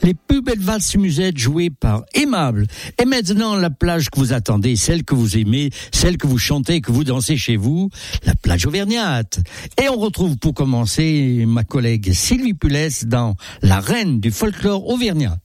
Les plus belles valses musettes jouées par Aimable. Et maintenant, la plage que vous attendez, celle que vous aimez, celle que vous chantez, que vous dansez chez vous, la plage auvergnate. Et on retrouve pour commencer ma collègue Sylvie Pulès dans La Reine du folklore auvergnat.